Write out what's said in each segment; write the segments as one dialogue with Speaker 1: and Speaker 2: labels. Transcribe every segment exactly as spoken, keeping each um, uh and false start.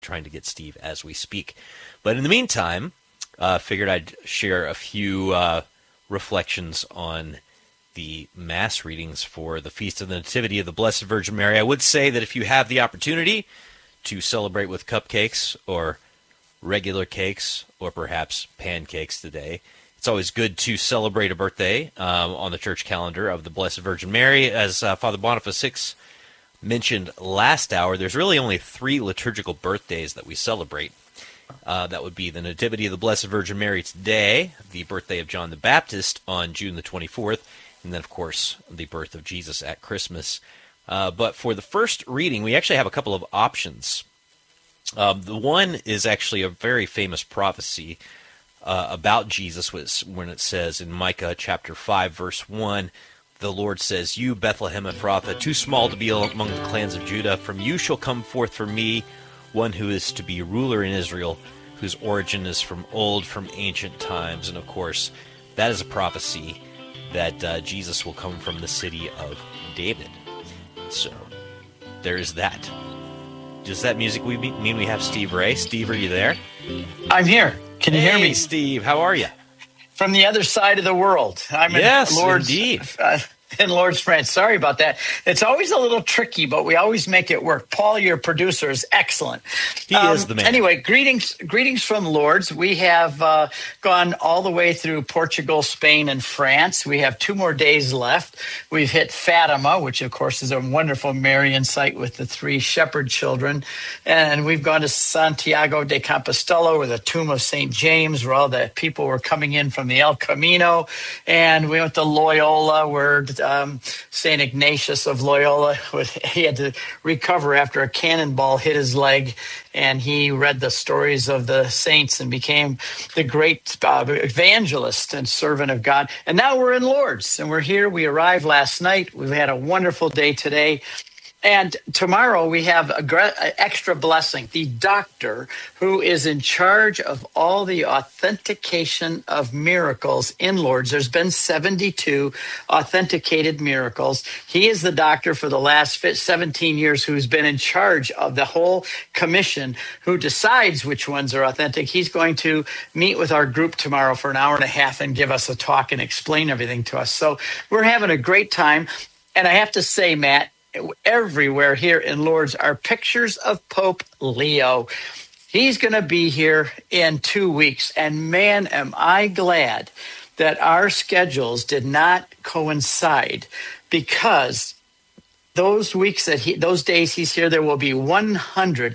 Speaker 1: trying to get Steve as we speak. But in the meantime, uh, figured I'd share a few uh, reflections on the Mass readings for the Feast of the Nativity of the Blessed Virgin Mary. I would say that if you have the opportunity to celebrate with cupcakes or regular cakes or perhaps pancakes today, it's always good to celebrate a birthday um, on the church calendar of the Blessed Virgin Mary. As uh, Father Boniface the sixth mentioned last hour, there's really only three liturgical birthdays that we celebrate. Uh, that would be the Nativity of the Blessed Virgin Mary today, the birthday of John the Baptist on June the twenty-fourth, and then, of course, the birth of Jesus at Christmas. Uh, but for the first reading, we actually have a couple of options. Um, the one is actually a very famous prophecy uh, about Jesus when it says in Micah chapter five, verse one, the Lord says, "You, Bethlehem Ephrathah, too small to be among the clans of Judah, from you shall come forth for me one who is to be ruler in Israel, whose origin is from old, from ancient times." And of course, that is a prophecy that uh, Jesus will come from the city of David. So, there is that. Does that music we mean we have Steve Ray? Steve, are you there?
Speaker 2: I'm here. Can you
Speaker 1: hey,
Speaker 2: hear me?
Speaker 1: Steve, how are you?
Speaker 2: From the other side of the world. I'm
Speaker 1: yes,
Speaker 2: in Lourdes,
Speaker 1: indeed.
Speaker 2: Uh, in Lourdes, France. Sorry about that. It's always a little tricky, but we always make it work. Paul, your producer, is excellent.
Speaker 1: He um, is the man.
Speaker 2: Anyway, greetings greetings from Lourdes. We have uh, gone all the way through Portugal, Spain, and France. We have two more days left. We've hit Fatima, which, of course, is a wonderful Marian site with the three shepherd children. And we've gone to Santiago de Compostela, where the tomb of Saint James, where all the people were coming in from the El Camino. And we went to Loyola, where Um, Saint Ignatius of Loyola, he had to recover after a cannonball hit his leg, and he read the stories of the saints and became the great uh, evangelist and servant of God. And now we're in Lourdes, and we're here. We arrived last night. We've had a wonderful day today. And tomorrow we have a gra- extra blessing. The doctor who is in charge of all the authentication of miracles in Lourdes. There's been seventy-two authenticated miracles. He is the doctor for the last seventeen years who's been in charge of the whole commission, who decides which ones are authentic. He's going to meet with our group tomorrow for an hour and a half and give us a talk and explain everything to us. So we're having a great time. And I have to say, Matt, everywhere here in Lourdes are pictures of Pope Leo. He's going to be here in two weeks. And man, am I glad that our schedules did not coincide, because those weeks that he, those days he's here, there will be one hundred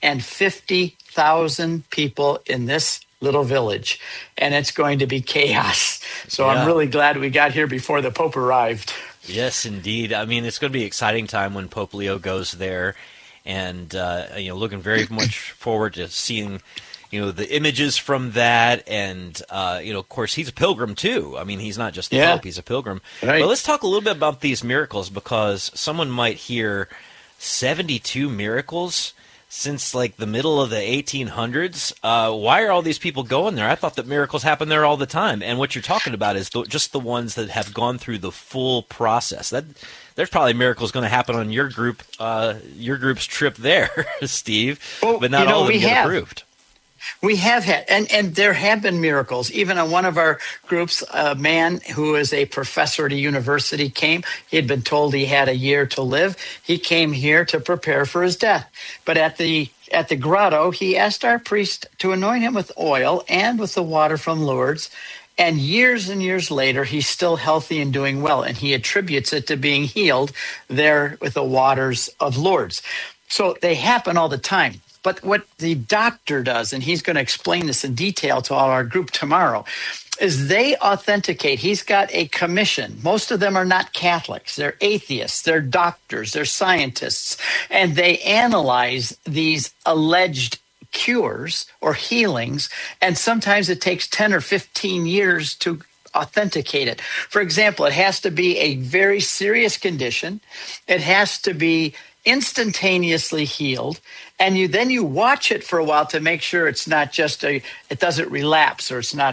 Speaker 2: fifty thousand people in this little village, and it's going to be chaos. So yeah. I'm really glad we got here before the Pope arrived.
Speaker 1: Yes, indeed. I mean, it's going to be an exciting time when Pope Leo goes there, and uh, you know, looking very much forward to seeing, you know, the images from that, and uh, you know, of course, he's a pilgrim too. I mean, he's not just the
Speaker 2: yeah.
Speaker 1: Pope; he's a pilgrim.
Speaker 2: Right.
Speaker 1: But let's talk a little bit about these miracles, because someone might hear seventy-two miracles since like the middle of the eighteen hundreds. Uh, why are all these people going there? I thought that miracles happen there all the time. And what you're talking about is the, just the ones that have gone through the full process. That there's probably miracles going to happen on your group, uh, your group's trip there, Steve.
Speaker 2: Well,
Speaker 1: but not
Speaker 2: you know,
Speaker 1: all of them
Speaker 2: we
Speaker 1: get
Speaker 2: have.
Speaker 1: approved.
Speaker 2: We have had, and, and there have been miracles. Even on one of our groups, a man who is a professor at a university came. He had been told he had a year to live. He came here to prepare for his death. But at the at the grotto, he asked our priest to anoint him with oil and with the water from Lourdes. And years and years later, he's still healthy and doing well. And he attributes it to being healed there with the waters of Lourdes. So they happen all the time. But what the doctor does, and he's going to explain this in detail to all our group tomorrow, is they authenticate. He's got a commission. Most of them are not Catholics. They're atheists. They're doctors. They're scientists. And they analyze these alleged cures or healings. And sometimes it takes ten or fifteen years to authenticate it. For example, it has to be a very serious condition. It has to be instantaneously healed, and you then you watch it for a while to make sure it's not just a it doesn't relapse, or it's not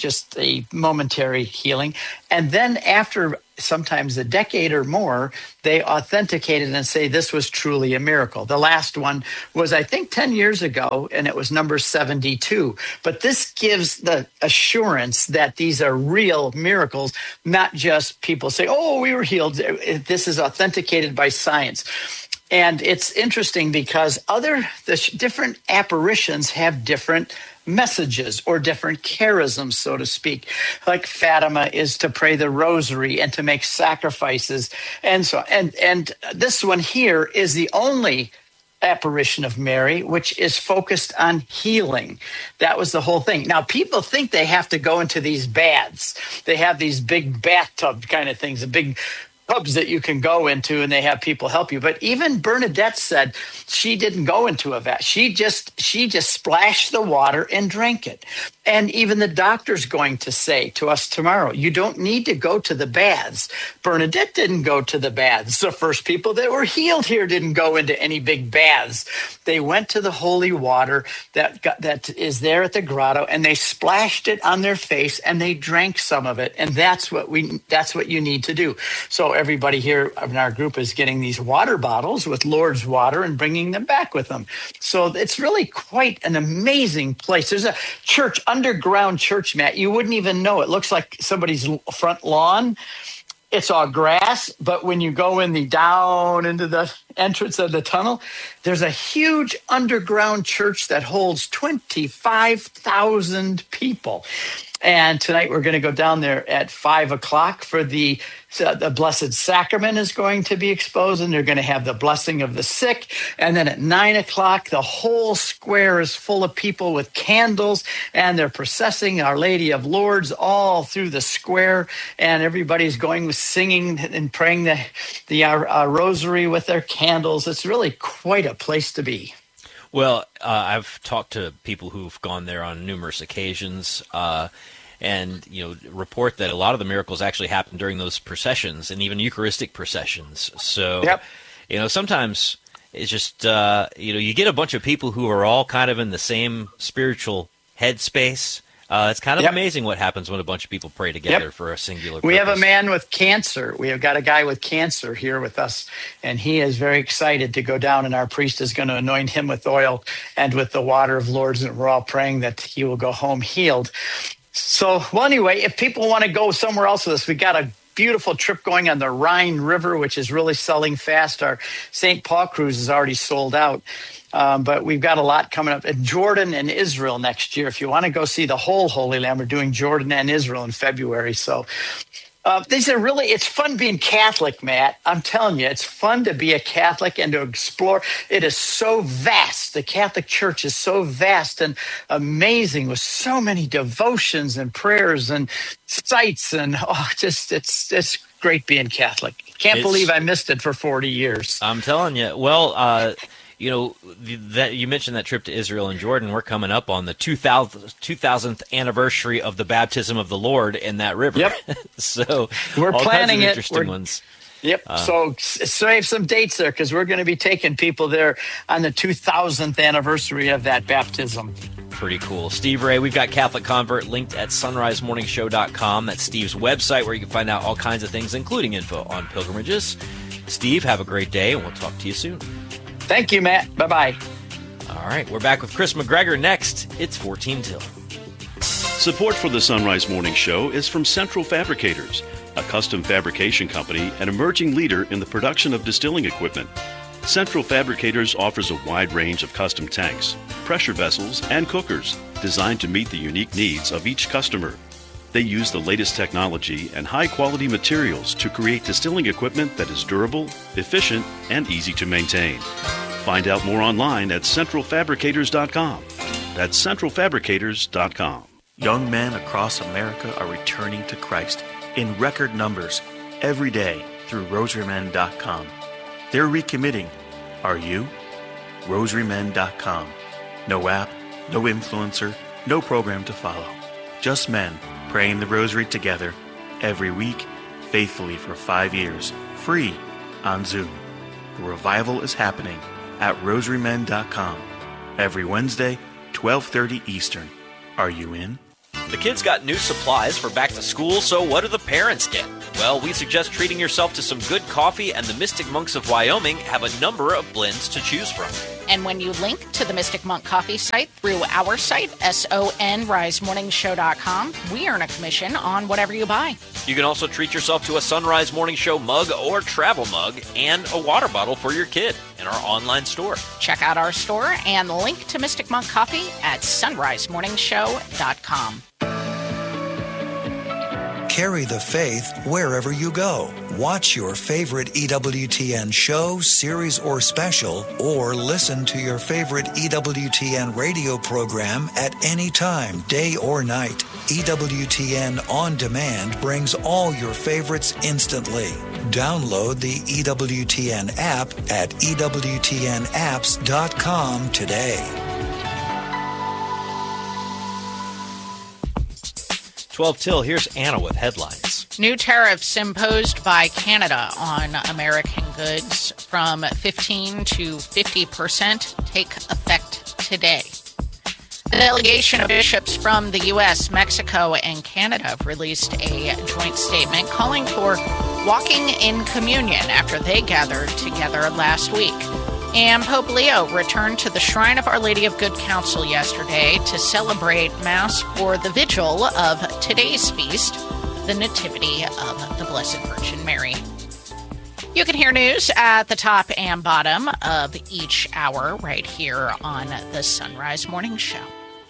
Speaker 2: just a momentary healing. And then after sometimes a decade or more, they authenticate it and say this was truly a miracle. The last one was, I think, ten years ago, and it was number seventy-two. But this gives the assurance that these are real miracles, not just people say, oh, we were healed. This is authenticated by science. And it's interesting because other the different apparitions have different messages or different charisms, so to speak. Like Fatima is to pray the rosary and to make sacrifices, and so and and this one here is the only apparition of Mary, which is focused on healing. That was the whole thing. Now, people think they have to go into these baths. They have these big bathtub kind of things, a big pubs that you can go into and they have people help you. But even Bernadette said she didn't go into a vat. She just she just splashed the water and drank it. And even the doctor's going to say to us tomorrow, you don't need to go to the baths. Bernadette didn't go to the baths. The first people that were healed here didn't go into any big baths. They went to the holy water that got, that is there at the grotto, and they splashed it on their face and they drank some of it. And that's what we that's what you need to do. So everybody here in our group is getting these water bottles with Lourdes water and bringing them back with them. So it's really quite an amazing place. There's a church, underground church, Matt. You wouldn't even know. It looks like somebody's front lawn. It's all grass, but when you go in the down into the entrance of the tunnel, there's a huge underground church that holds twenty-five thousand people. And tonight we're going to go down there at five o'clock for the uh, the Blessed Sacrament is going to be exposed, and they're going to have the blessing of the sick. And then at nine o'clock, the whole square is full of people with candles, and they're processing Our Lady of Lourdes all through the square, and everybody's going singing and praying the the uh, uh, rosary with their candles. It's really quite a place to be.
Speaker 1: Well, uh, I've talked to people who've gone there on numerous occasions, uh, and you know, report that a lot of the miracles actually happen during those processions and even Eucharistic processions. So,
Speaker 2: yep.
Speaker 1: you know, sometimes it's just uh, you know, you get a bunch of people who are all kind of in the same spiritual headspace. Uh, it's kind of yep. amazing what happens when a bunch of people pray together yep. for a singular purpose.
Speaker 2: We have a man with cancer. We have got a guy with cancer here with us, and he is very excited to go down, and our priest is going to anoint him with oil and with the water of Lourdes, and we're all praying that he will go home healed. So, well, anyway, if people want to go somewhere else with us, we got a beautiful trip going on the Rhine River, which is really selling fast. Our Saint Paul cruise is already sold out. Um, but we've got a lot coming up in Jordan and Israel next year. If you want to go see the whole Holy Land, we're doing Jordan and Israel in February. So uh, these are really, it's fun being Catholic, Matt. I'm telling you, it's fun to be a Catholic and to explore. It is so vast. The Catholic Church is so vast and amazing with so many devotions and prayers and sites. And oh, just it's it's great being Catholic. Can't it's, believe I missed it for forty years.
Speaker 1: I'm telling you. Well, uh You know, that you mentioned that trip to Israel and Jordan. We're coming up on the two thousandth anniversary of the baptism of the Lord in that river.
Speaker 2: Yep.
Speaker 1: So
Speaker 2: we're
Speaker 1: all
Speaker 2: planning
Speaker 1: kinds of
Speaker 2: it.
Speaker 1: Interesting
Speaker 2: We're,
Speaker 1: ones.
Speaker 2: Yep. Uh, so save some dates there because we're going to be taking people there on the two thousandth anniversary of that baptism.
Speaker 1: Pretty cool. Steve Ray, we've got Catholic Convert linked at sunrise morning show dot com. That's Steve's website where you can find out all kinds of things, including info on pilgrimages. Steve, have a great day, and we'll talk to you soon.
Speaker 2: Thank you, Matt. Bye-bye.
Speaker 1: All right, we're back with Chris McGregor next. It's fourteen till.
Speaker 3: Support for the Sunrise Morning Show is from Central Fabricators, a custom fabrication company and emerging leader in the production of distilling equipment. Central Fabricators offers a wide range of custom tanks, pressure vessels, and cookers designed to meet the unique needs of each customer. They use the latest technology and high-quality materials to create distilling equipment that is durable, efficient, and easy to maintain. Find out more online at central fabricators dot com. That's central fabricators dot com.
Speaker 4: Young men across America are returning to Christ in record numbers every day through rosary men dot com. They're recommitting. Are you? rosary men dot com. No app, no influencer, no program to follow. Just men praying the rosary together every week, faithfully for five years, free on Zoom. The revival is happening at rosary men dot com every Wednesday, twelve thirty Eastern. Are you in?
Speaker 1: The kids got new supplies for back to school, so what do the parents get? Well, we suggest treating yourself to some good coffee, and the Mystic Monks of Wyoming have a number of blends to choose from.
Speaker 5: And when you link to the Mystic Monk Coffee site through our site, S O N rise morning show dot com, we earn a commission on whatever you buy.
Speaker 1: You can also treat yourself to a Sunrise Morning Show mug or travel mug and a water bottle for your kid in our online store.
Speaker 5: Check out our store and link to Mystic Monk Coffee at sunrise morning show dot com.
Speaker 6: Carry the faith wherever you go. Watch your favorite E W T N show, series, or special, or listen to your favorite E W T N radio program at any time, day or night. E W T N On Demand brings all your favorites instantly. Download the E W T N app at E W T N apps dot com today.
Speaker 1: twelve till, here's Anna with headlines.
Speaker 5: New tariffs imposed by Canada on American goods from fifteen to fifty percent take effect today. A delegation of bishops from the U S, Mexico, and Canada have released a joint statement calling for walking in communion after they gathered together last week. And Pope Leo returned to the Shrine of Our Lady of Good Counsel yesterday to celebrate Mass for the vigil of today's feast, the Nativity of the Blessed Virgin Mary. You can hear news at the top and bottom of each hour right here on the Sunrise Morning Show.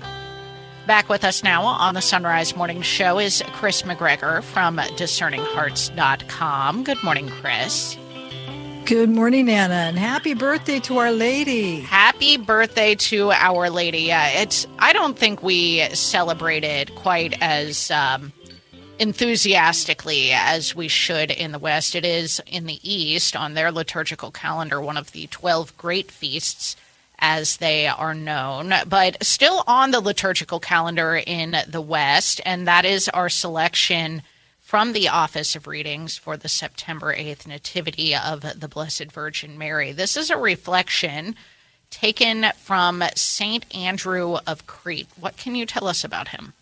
Speaker 5: Back with us now on the Sunrise Morning Show is Chris McGregor from discerning hearts dot com. Good morning, Chris.
Speaker 7: Good morning, Anna, and happy birthday to Our Lady.
Speaker 5: Happy birthday to Our Lady. Yeah, it's. I don't think we celebrated quite as um, enthusiastically as we should in the West. It is in the East, on their liturgical calendar, one of the twelve great feasts, as they are known, but still on the liturgical calendar in the West, and that is our selection from the Office of Readings for the September eighth Nativity of the Blessed Virgin Mary. This is a reflection taken from Saint Andrew of Crete. What can you tell us about him?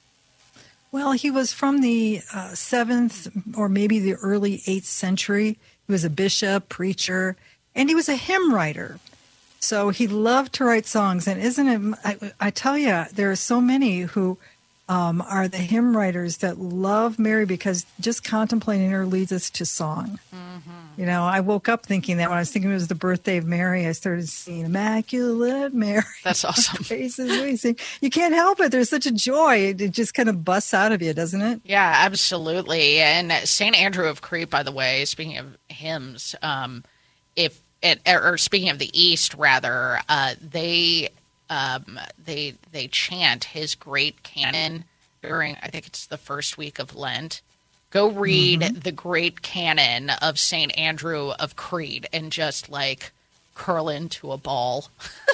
Speaker 7: Well, he was from the uh, seventh or maybe the early eighth century. He was a bishop, preacher, and he was a hymn writer. So he loved to write songs. And isn't it, I, I tell you, there are so many who Um, are the hymn writers that love Mary because just contemplating her leads us to song. Mm-hmm. You know, I woke up thinking that when I was thinking it was the birthday of Mary, I started singing Immaculate Mary.
Speaker 5: That's awesome.
Speaker 7: Faces we sing. You can't help it. There's such a joy. It, it just kind of busts out of you, doesn't it?
Speaker 5: Yeah, absolutely. And Saint Andrew of Crete, by the way, speaking of hymns, um, if it, or speaking of the East, rather, uh, they Um, they they chant his great canon during, I think it's the first week of Lent. Go read mm-hmm. the great canon of Saint Andrew of Crete and just like curl into a ball.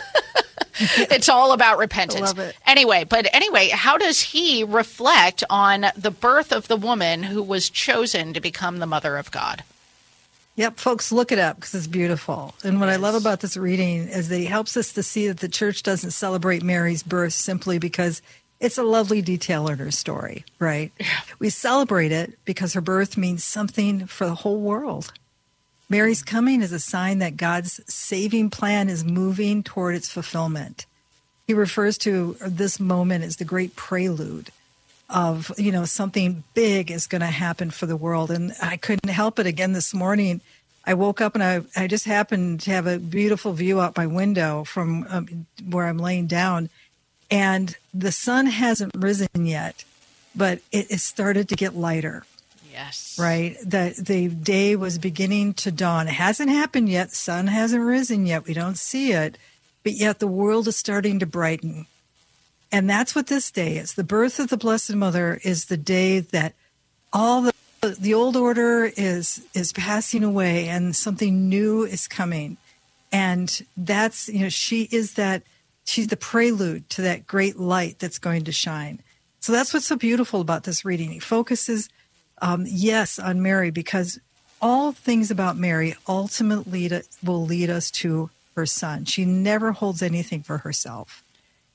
Speaker 5: It's all about repentance.
Speaker 7: I love it.
Speaker 5: Anyway, but anyway, how does he reflect on the birth of the woman who was chosen to become the mother of God?
Speaker 7: Yep, folks, look it up because it's beautiful. And what yes. I love about this reading is that he helps us to see that the church doesn't celebrate Mary's birth simply because it's a lovely detail in her story, right?
Speaker 5: Yeah.
Speaker 7: We celebrate it because her birth means something for the whole world. Mary's coming is a sign that God's saving plan is moving toward its fulfillment. He refers to this moment as the great prelude of, you know, something big is going to happen for the world. And I couldn't help it again this morning. I woke up and I, I just happened to have a beautiful view out my window from um, where I'm laying down. And the sun hasn't risen yet, but it, it started to get lighter.
Speaker 5: Yes.
Speaker 7: Right? The, the day was beginning to dawn. It hasn't happened yet. The sun hasn't risen yet. We don't see it. But yet the world is starting to brighten. And that's what this day is. The birth of the Blessed Mother is the day that all the the old order is is passing away and something new is coming. And that's, you know, she is that, she's the prelude to that great light that's going to shine. So that's what's so beautiful about this reading. He focuses, um, yes, on Mary because all things about Mary ultimately will lead us to her son. She never holds anything for herself.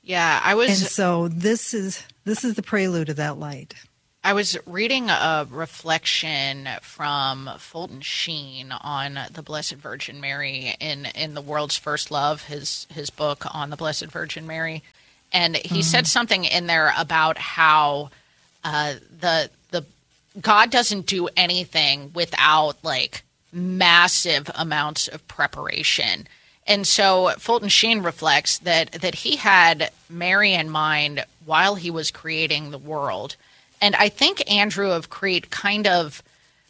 Speaker 5: Yeah, I was.
Speaker 7: And so this is this is the prelude of that light.
Speaker 5: I was reading a reflection from Fulton Sheen on the Blessed Virgin Mary in, in The World's First Love, his his book on the Blessed Virgin Mary, and he mm-hmm. said something in there about how uh, the the God doesn't do anything without like massive amounts of preparation. And so Fulton Sheen reflects that that he had Mary in mind while he was creating the world. And I think Andrew of Crete kind of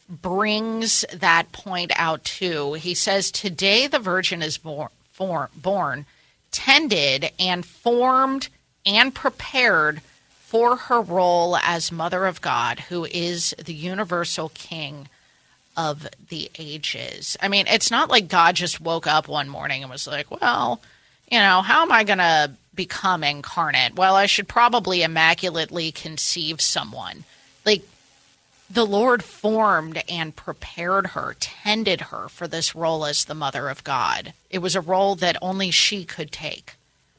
Speaker 5: brings that point out too. He says, today the Virgin is born, for, born, tended and formed and prepared for her role as Mother of God, who is the universal King of the ages. I mean, it's not like God just woke up one morning and was like, well, you know, how am I going to become incarnate? Well, I should probably immaculately conceive someone. Like, the Lord formed and prepared her, tended her for this role as the Mother of God. It was a role that only she could take.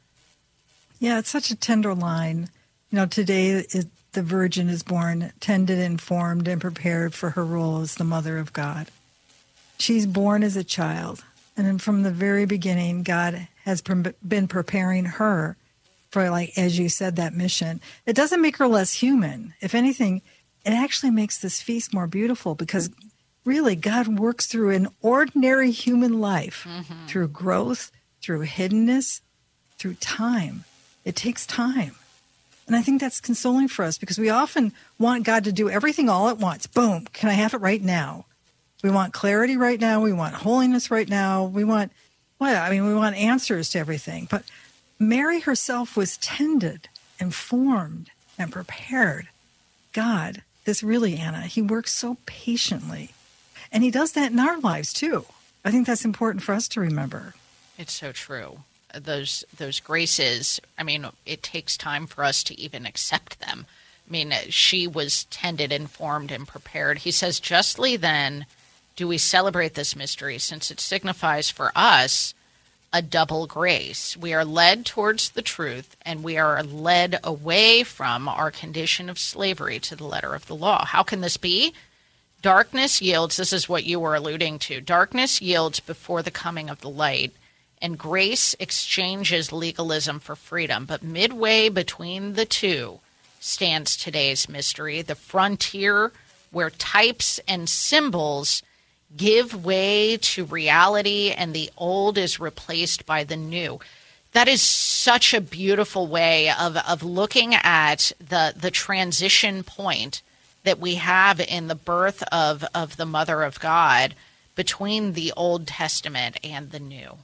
Speaker 7: Yeah, it's such a tender line. You know, today is, the Virgin is born, tended and formed and prepared for her role as the Mother of God. She's born as a child. And then from the very beginning, God has been preparing her for, like, as you said, that mission. It doesn't make her less human. If anything, it actually makes this feast more beautiful because really God works through an ordinary human life, mm-hmm. through growth, through hiddenness, through time. It takes time. And I think that's consoling for us because we often want God to do everything all at once. Boom, can I have it right now? We want clarity right now. We want holiness right now. We want, well, I mean, we want answers to everything. But Mary herself was tended and formed and prepared. God, this really, Anna, he works so patiently. And he does that in our lives, too. I think that's important for us to remember.
Speaker 5: It's so true. Those those graces, I mean, it takes time for us to even accept them. I mean, she was tended and formed and prepared. He says, justly then do we celebrate this mystery, since it signifies for us a double grace. We are led towards the truth, and we are led away from our condition of slavery to the letter of the law. How can this be? Darkness yields, this is what you were alluding to, darkness yields before the coming of the light, and grace exchanges legalism for freedom. But midway between the two stands today's mystery, the frontier where types and symbols give way to reality and the old is replaced by the new. That is such a beautiful way of, of looking at the, the transition point that we have in the birth of, of the Mother of God between the Old Testament and the New.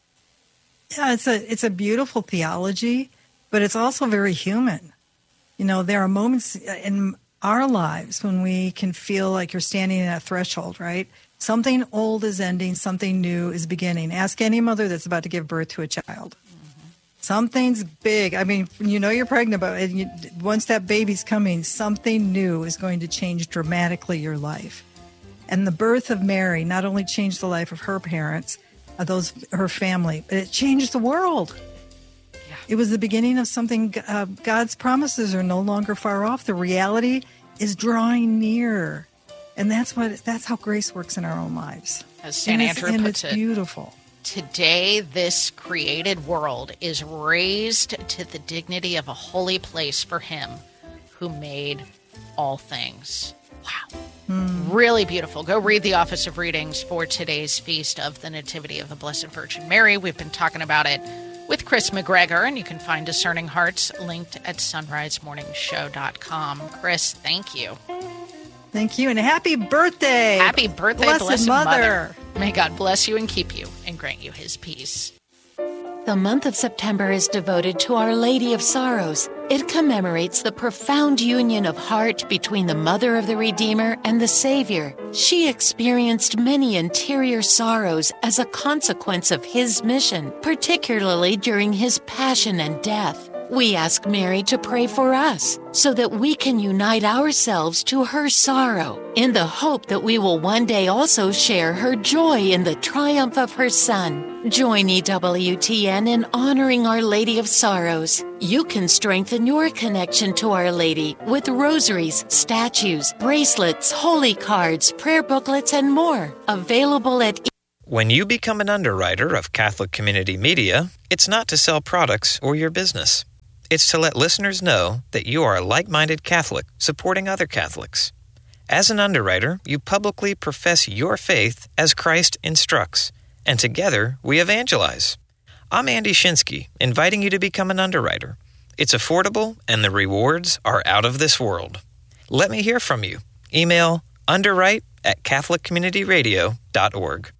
Speaker 7: Yeah, it's a it's a beautiful theology, but it's also very human. You know, there are moments in our lives when we can feel like you're standing at a threshold, right? Something old is ending, something new is beginning. Ask any mother that's about to give birth to a child. Mm-hmm. Something's big. I mean, you know you're pregnant, but you, once that baby's coming, something new is going to change dramatically your life. And the birth of Mary not only changed the life of her parents, of those her family, but it changed the world. Yeah. It was the beginning of something. Uh, God's promises are no longer far off. The reality is drawing near. And that's what that's how grace works in our own lives.
Speaker 5: As Saint Andrew
Speaker 7: and
Speaker 5: puts
Speaker 7: it's
Speaker 5: it,
Speaker 7: beautiful.
Speaker 5: Today, this created world is raised to the dignity of a holy place for him who made all things. Wow. Mm. Really beautiful. Go read the Office of Readings for today's Feast of the Nativity of the Blessed Virgin Mary. We've been talking about it with Chris McGregor, and you can find Discerning Hearts linked at sunrise morning show dot com. Chris, thank you.
Speaker 7: Thank you, and happy birthday.
Speaker 5: Happy birthday,
Speaker 7: Blessed,
Speaker 5: Blessed
Speaker 7: Mother.
Speaker 5: Mother. May God bless you and keep you and grant you his peace.
Speaker 8: The month of September is devoted to Our Lady of Sorrows. It commemorates the profound union of heart between the Mother of the Redeemer and the Savior. She experienced many interior sorrows as a consequence of his mission, particularly during his passion and death. We ask Mary to pray for us so that we can unite ourselves to her sorrow in the hope that we will one day also share her joy in the triumph of her Son. Join E W T N in honoring Our Lady of Sorrows. You can strengthen your connection to Our Lady with rosaries, statues, bracelets, holy cards, prayer booklets, and more. Available at
Speaker 9: When you become an underwriter of Catholic Community Media, it's not to sell products or your business. It's to let listeners know that you are a like-minded Catholic supporting other Catholics. As an underwriter, you publicly profess your faith as Christ instructs, and together we evangelize. I'm Andy Shinsky, inviting you to become an underwriter. It's affordable, and the rewards are out of this world. Let me hear from you. Email underwrite at catholic community radio dot org.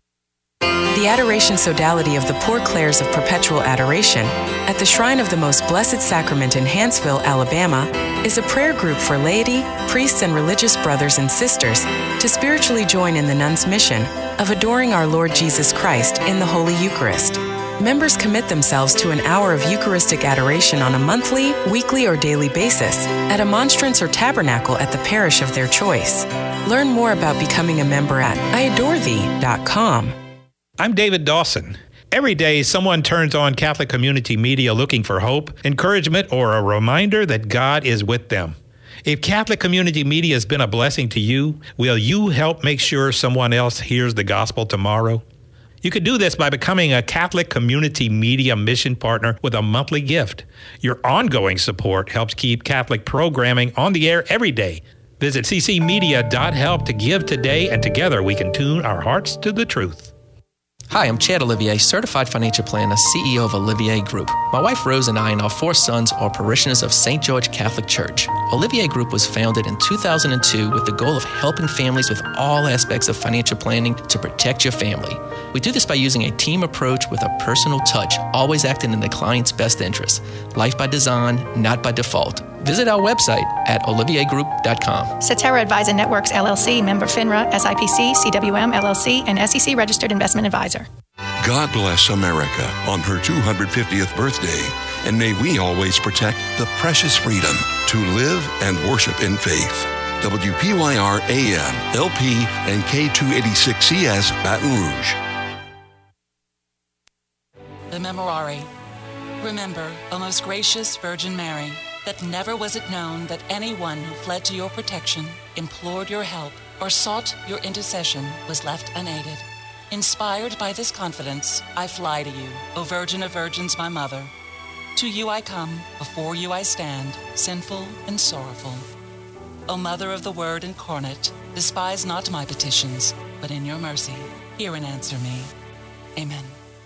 Speaker 10: The Adoration Sodality of the Poor Clares of Perpetual Adoration at the Shrine of the Most Blessed Sacrament in Hanceville, Alabama, is a prayer group for laity, priests, and religious brothers and sisters to spiritually join in the nuns' mission of adoring our Lord Jesus Christ in the Holy Eucharist. Members commit themselves to an hour of Eucharistic adoration on a monthly, weekly, or daily basis at a monstrance or tabernacle at the parish of their choice. Learn more about becoming a member at I adore thee dot com.
Speaker 11: I'm David Dawson. Every day, someone turns on Catholic Community Media looking for hope, encouragement, or a reminder that God is with them. If Catholic Community Media has been a blessing to you, will you help make sure someone else hears the gospel tomorrow? You could do this by becoming a Catholic Community Media mission partner with a monthly gift. Your ongoing support helps keep Catholic programming on the air every day. Visit c c media dot help to give today, and together we can tune our hearts to the truth.
Speaker 12: Hi, I'm Chad Olivier, Certified Financial Planner, C E O of Olivier Group. My wife Rose and I and our four sons are parishioners of Saint George Catholic Church. Olivier Group was founded in two thousand two with the goal of helping families with all aspects of financial planning to protect your family. We do this by using a team approach with a personal touch, always acting in the client's best interest. Life by design, not by default. Visit our website at olivier group dot com.
Speaker 13: Cetera Advisor Networks, L L C, member FINRA, S I P C, C W M, L L C, and S E C registered investment advisor.
Speaker 14: God bless America on her two hundred fiftieth birthday, and may we always protect the precious freedom to live and worship in faith. W P Y R A M, L P, and K two eighty-six C S, Baton Rouge.
Speaker 15: The Memorare. Remember, O most gracious Virgin Mary, that never was it known that anyone who fled to your protection, implored your help, or sought your intercession was left unaided. Inspired by this confidence, I fly to you, O Virgin of Virgins, my Mother. To you I come, before you I stand, sinful and sorrowful. O Mother of the Word incarnate, despise not my petitions, but in your mercy, hear and answer me. Amen.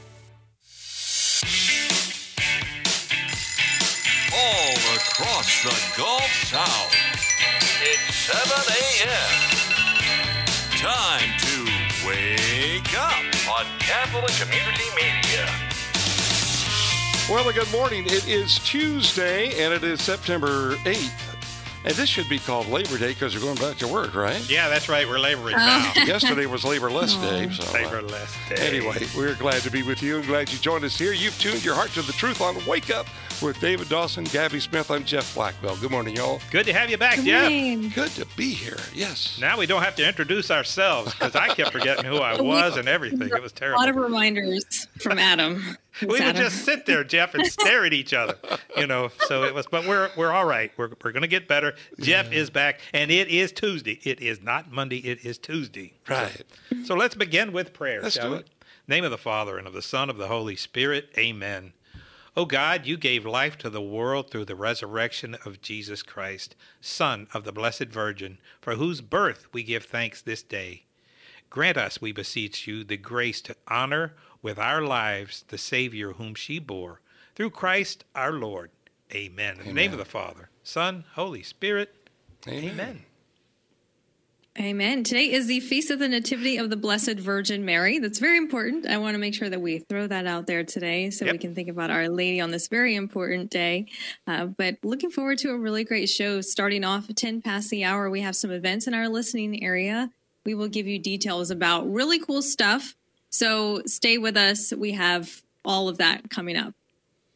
Speaker 16: All across the Gulf South, it's seven a.m. Time to wake up on Catholic Community Media.
Speaker 17: Well, good morning. It is Tuesday, and it is September eighth. And this should be called Labor Day because you're going back to work, right?
Speaker 11: Yeah, that's right. We're laboring now.
Speaker 17: Yesterday was Labor-less Day. So,
Speaker 11: Labor-less Day.
Speaker 17: Anyway, we're glad to be with you and glad you joined us here. You've tuned your heart to the truth on Wake Up with David Dawson, Gabby Smith. I'm Jeff Blackwell. Good morning, y'all.
Speaker 11: Good to have you back,
Speaker 17: Good
Speaker 11: Jeff.
Speaker 17: morning. Good to be here. Yes.
Speaker 11: Now we don't have to introduce ourselves because I kept forgetting who I was and everything. It was terrible.
Speaker 18: A lot of reminders from Adam.
Speaker 11: We would
Speaker 18: Adam.
Speaker 11: just sit there, Jeff, and stare at each other, you know. So it was, but we're we're all right. We're we're going to get better. Jeff yeah. is back, and it is Tuesday. It is not Monday. It is Tuesday.
Speaker 17: Right.
Speaker 11: So, so let's begin with prayer.
Speaker 17: Let's
Speaker 11: shall
Speaker 17: do
Speaker 11: we?
Speaker 17: it.
Speaker 11: Name of the Father and of the Son of the Holy Spirit. Amen. O God, you gave life to the world through the resurrection of Jesus Christ, Son of the Blessed Virgin, for whose birth we give thanks this day. Grant us, we beseech you, the grace to honor with our lives the Savior whom she bore, through Christ our Lord. Amen. In
Speaker 17: Amen.
Speaker 11: the name of the Father, Son, Holy Spirit.
Speaker 17: Amen.
Speaker 11: Amen.
Speaker 18: Amen. Today is the Feast of the Nativity of the Blessed Virgin Mary. That's very important. I want to make sure that we throw that out there today so
Speaker 11: Yep.
Speaker 18: we can think about Our Lady on this very important day. Uh, but looking forward to a really great show. Starting off at ten past the hour, we have some events in our listening area. We will give you details about really cool stuff. So stay with us. We have all of that coming up.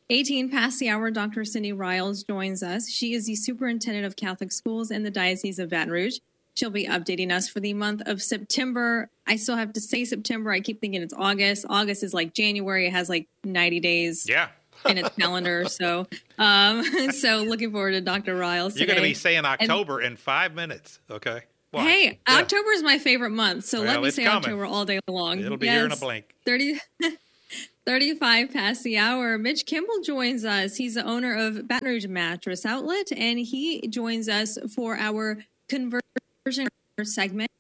Speaker 18: eighteen past the hour, Doctor Cindy Riles joins us. She is the superintendent of Catholic schools in the Diocese of Baton Rouge. She'll be updating us for the month of September. I still have to say September. I keep thinking it's August. August is like January. It has like ninety days.
Speaker 11: Yeah.
Speaker 18: in its calendar. So, um, so looking forward to Doctor Riles today.
Speaker 11: You're going to be saying October
Speaker 18: and,
Speaker 11: in five minutes. Okay. Watch.
Speaker 18: Hey,
Speaker 11: yeah.
Speaker 18: October is my favorite month. So
Speaker 11: well,
Speaker 18: let me say
Speaker 11: coming.
Speaker 18: October all day long.
Speaker 11: It'll be
Speaker 18: yes,
Speaker 11: here in a blink.
Speaker 18: thirty, thirty-five past the hour. Mitch Kimball joins us. He's the owner of Baton Rouge Mattress Outlet, and he joins us for our conversion segment.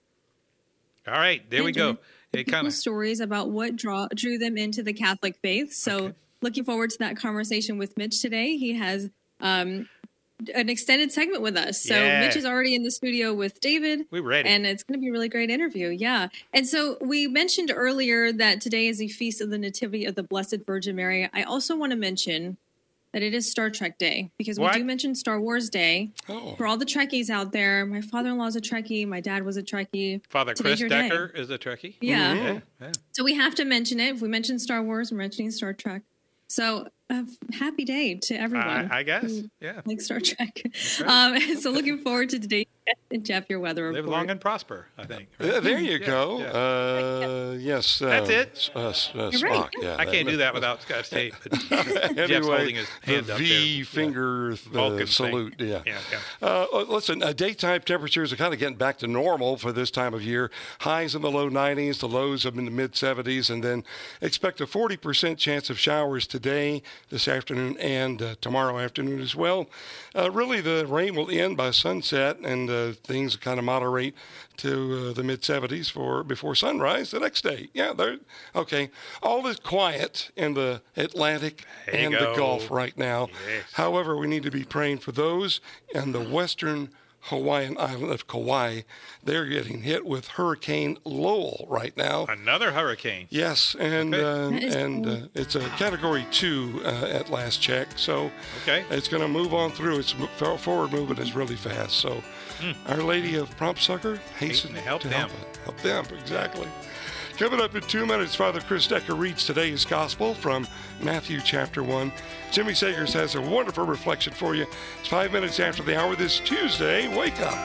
Speaker 11: All right, there we go.
Speaker 18: It kind of stories about what draw drew them into the Catholic faith. So okay. Looking forward to that conversation with Mitch today. He has um, an extended segment with us. So yeah. Mitch is already in the studio with David.
Speaker 11: We're ready.
Speaker 18: And it's going to be a really great interview. Yeah. And so we mentioned earlier that today is the Feast of the Nativity of the Blessed Virgin Mary. I also want to mention that it is Star Trek Day, because we what? do mention Star Wars Day.
Speaker 17: Oh.
Speaker 18: For all the Trekkies out there, my father-in-law is a Trekkie. My dad was a Trekkie.
Speaker 11: Father
Speaker 18: Today's
Speaker 11: Chris Decker day. is a Trekkie.
Speaker 18: Yeah.
Speaker 11: Mm-hmm. yeah. yeah.
Speaker 18: So we have to mention it. If we mention Star Wars, we're mentioning Star Trek. So a happy day to everyone.
Speaker 11: I, I guess, yeah.
Speaker 18: Like Star Trek.
Speaker 11: Right.
Speaker 18: Um, so looking forward to today. And Jeff, your weather report.
Speaker 11: Live long and prosper, I think.
Speaker 17: Right? Uh, there you
Speaker 11: yeah,
Speaker 17: go.
Speaker 11: Yeah.
Speaker 17: Uh, yes. Uh,
Speaker 11: That's it.
Speaker 17: Uh, uh, Spock,
Speaker 18: right.
Speaker 17: yeah.
Speaker 11: I can't
Speaker 17: that,
Speaker 11: do that without Scotch tape.
Speaker 17: anyway,
Speaker 11: Jeff's holding his hand
Speaker 17: the
Speaker 11: up
Speaker 17: V
Speaker 11: there.
Speaker 17: finger
Speaker 11: yeah.
Speaker 17: uh, salute.
Speaker 11: Thing.
Speaker 17: Yeah.
Speaker 11: yeah, yeah.
Speaker 17: Uh, listen, uh, daytime temperatures are kind of getting back to normal for this time of year. Highs in the low nineties, the lows up in the mid seventies, and then expect a forty percent chance of showers today, this afternoon, and uh, tomorrow afternoon as well. Uh, really, the rain will end by sunset, and uh, things kind of moderate to uh, the mid seventies for before sunrise the next day. Yeah, they're okay. All is quiet in the Atlantic
Speaker 11: there
Speaker 17: and
Speaker 11: go.
Speaker 17: the Gulf right now.
Speaker 11: Yes.
Speaker 17: However, we need to be praying for those in the western Hawaiian island of Kauai. They're getting hit with Hurricane Lowell right now.
Speaker 11: Another hurricane.
Speaker 17: Yes, and
Speaker 11: okay.
Speaker 17: uh, and uh, it's a Category two uh, at last check. So
Speaker 11: okay.
Speaker 17: it's going to move on through. Its forward movement is really fast. So
Speaker 11: mm.
Speaker 17: Our Lady of Prompt Succor hasten
Speaker 11: to help
Speaker 17: to
Speaker 11: them.
Speaker 17: Help, help them, exactly. Coming up in two minutes, Father Chris Decker reads today's gospel from Matthew chapter one. Jimmy Sagers has a wonderful reflection for you. It's five minutes after the hour this Tuesday. Wake up.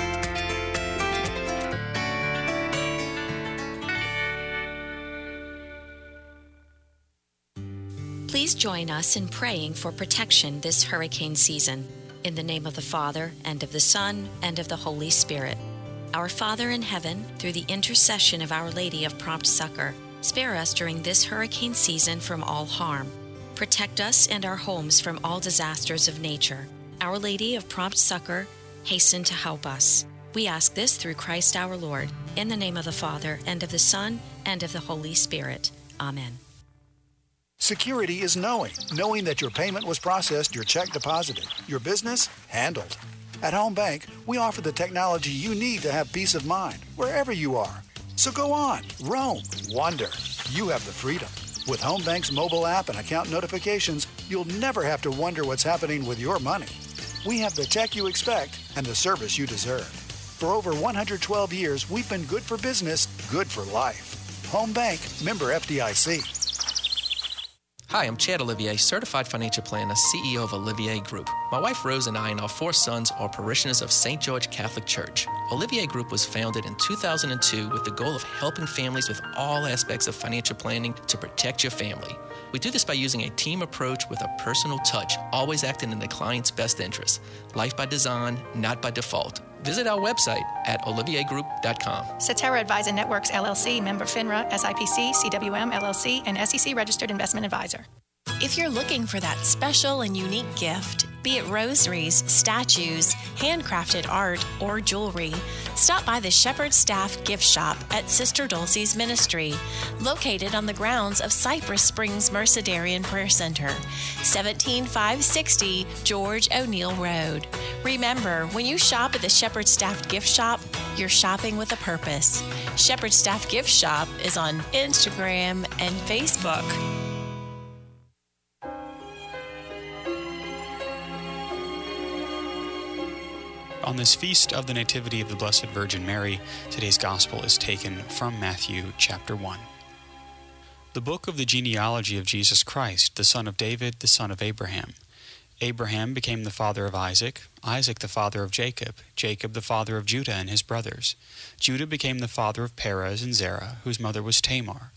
Speaker 19: Please join us in praying for protection this hurricane season. In the name of the Father, and of the Son, and of the Holy Spirit. Our Father in heaven, through the intercession of Our Lady of Prompt Succor, spare us during this hurricane season from all harm. Protect us and our homes from all disasters of nature. Our Lady of Prompt Succor, hasten to help us. We ask this through Christ our Lord, in the name of the Father, and of the Son, and of the Holy Spirit. Amen.
Speaker 20: Security is knowing. Knowing that your payment was processed, your check deposited, your business handled. At Home Bank, we offer the technology you need to have peace of mind, wherever you are. So go on, roam, wander. You have the freedom. With Home Bank's mobile app and account notifications, you'll never have to wonder what's happening with your money. We have the tech you expect and the service you deserve. For over one hundred twelve years, we've been good for business, good for life. Home Bank, member F D I C.
Speaker 12: Hi, I'm Chad Olivier, certified financial planner, C E O of Olivier Group. My wife Rose and I and our four sons are parishioners of Saint George Catholic Church. Olivier Group was founded in two thousand two with the goal of helping families with all aspects of financial planning to protect your family. We do this by using a team approach with a personal touch, always acting in the client's best interest. Life by design, not by default. Visit our website at olivier group dot com.
Speaker 13: Cetera Advisor Networks, L L C, member FINRA, S I P C, C W M, L L C, and S E C registered investment advisor.
Speaker 21: If you're looking for that special and unique gift, be it rosaries, statues, handcrafted art, or jewelry, stop by the Shepherd Staff Gift Shop at Sister Dulcie's Ministry, located on the grounds of Cypress Springs Mercedarian Prayer Center, seventeen five sixty George O'Neill Road. Remember, when you shop at the Shepherd Staff Gift Shop, you're shopping with a purpose. Shepherd Staff Gift Shop is on Instagram and Facebook.
Speaker 22: On this feast of the Nativity of the Blessed Virgin Mary, today's Gospel is taken from Matthew chapter one. The book of the genealogy of Jesus Christ, the son of David, the son of Abraham. Abraham became the father of Isaac, Isaac the father of Jacob, Jacob the father of Judah and his brothers. Judah became the father of Perez and Zerah, whose mother was Tamar.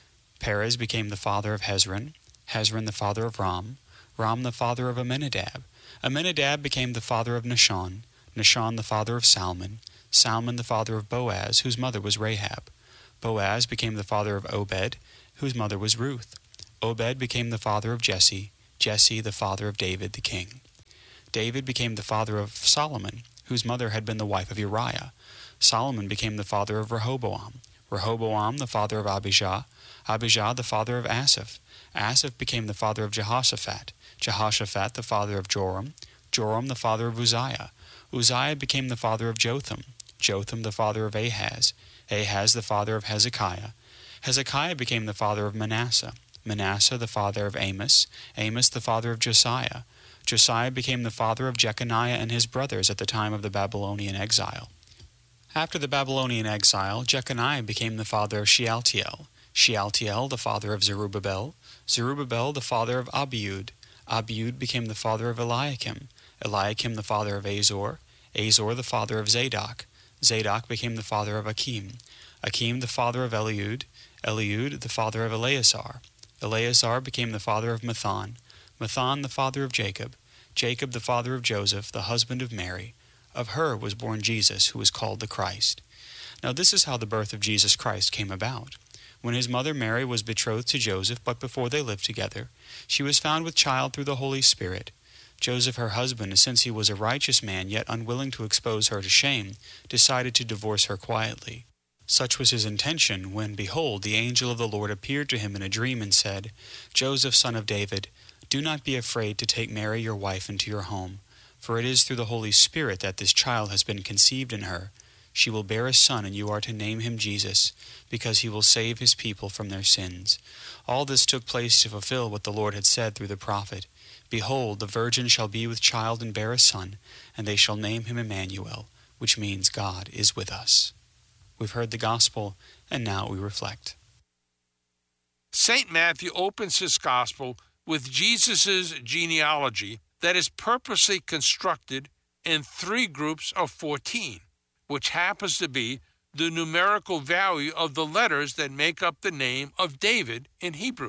Speaker 22: Perez became the father of Hezron, Hezron the father of Ram, Ram the father of Amminadab. Amminadab became the father of Nahshon, Nahshon the father of Salmon, Salmon the father of Boaz, whose mother was Rahab. Boaz became the father of Obed, whose mother was Ruth. Obed became the father of Jesse, Jesse the father of David the king. David became the father of Solomon, whose mother had been the wife of Uriah. Solomon became the father of Rehoboam, Rehoboam the father of Abijah, Abijah the father of Asaph. Asaph became the father of Jehoshaphat, Jehoshaphat the father of Joram, Joram the father of Uzziah. Uzziah became the father of Jotham, Jotham the father of Ahaz, Ahaz the father of Hezekiah. Hezekiah became the father of Manasseh, Manasseh the father of Amos, Amos the father of Josiah. Josiah became the father of Jeconiah and his brothers at the time of the Babylonian exile. After the Babylonian exile, Jeconiah became the father of Shealtiel, Shealtiel the father of Zerubbabel, Zerubbabel the father of Abiud, Abiud became the father of Eliakim, Eliakim the father of Azor, Azor the father of Zadok, Zadok became the father of Akim, Akim the father of Eliud, Eliud the father of Eleazar. Eleazar became the father of Matthan, Matthan the father of Jacob, Jacob the father of Joseph, the husband of Mary. Of her was born Jesus, who is called the Christ. Now this is how the birth of Jesus Christ came about. When his mother Mary was betrothed to Joseph, but before they lived together, she was found with child through the Holy Spirit. Joseph, her husband, since he was a righteous man, yet unwilling to expose her to shame, decided to divorce her quietly. Such was his intention when, behold, the angel of the Lord appeared to him in a dream and said, Joseph, son of David, do not be afraid to take Mary your wife into your home, for it is through the Holy Spirit that this child has been conceived in her. She will bear a son, and you are to name him Jesus, because he will save his people from their sins. All this took place to fulfill what the Lord had said through the prophet. Behold, the virgin shall be with child and bear a son, and they shall name him Emmanuel, which means God is with us. We've heard the gospel, and now we reflect.
Speaker 2: Saint Matthew opens his gospel with Jesus' genealogy that is purposely constructed in three groups of fourteen, which happens to be the numerical value of the letters that make up the name of David in Hebrew.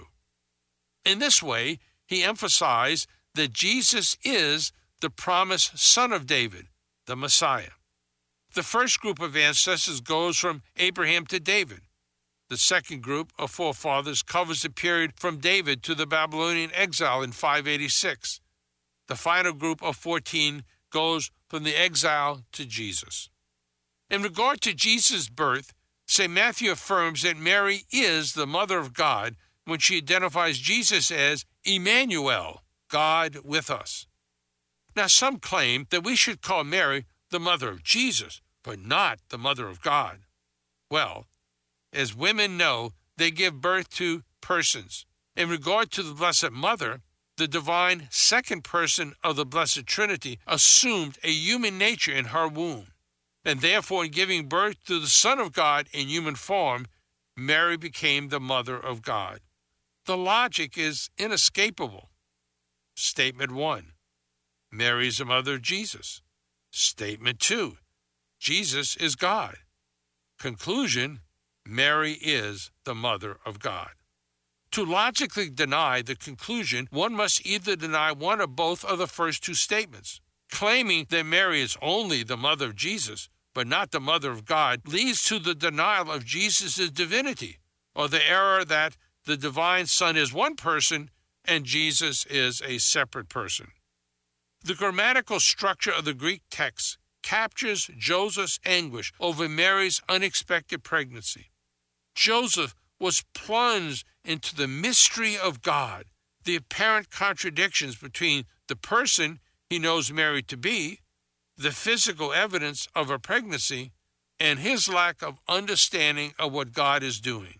Speaker 2: In this way, he emphasized that Jesus is the promised son of David, the Messiah. The first group of ancestors goes from Abraham to David. The second group of forefathers covers the period from David to the Babylonian exile in five eighty-six. The final group of fourteen goes from the exile to Jesus. In regard to Jesus' birth, Saint Matthew affirms that Mary is the mother of God when she identifies Jesus as Emmanuel, God with us. Now, some claim that we should call Mary the mother of Jesus, but not the mother of God. Well, as women know, they give birth to persons. In regard to the Blessed Mother, the divine second person of the Blessed Trinity assumed a human nature in her womb, and therefore in giving birth to the Son of God in human form, Mary became the mother of God. The logic is inescapable. Statement one, Mary is the mother of Jesus. Statement two, Jesus is God. Conclusion, Mary is the mother of God. To logically deny the conclusion, one must either deny one or both of the first two statements. Claiming that Mary is only the mother of Jesus, but not the mother of God, leads to the denial of Jesus' divinity, or the error that the divine Son is one person and Jesus is a separate person. The grammatical structure of the Greek text captures Joseph's anguish over Mary's unexpected pregnancy. Joseph was plunged into the mystery of God, the apparent contradictions between the person he knows Mary to be, the physical evidence of her pregnancy, and his lack of understanding of what God is doing.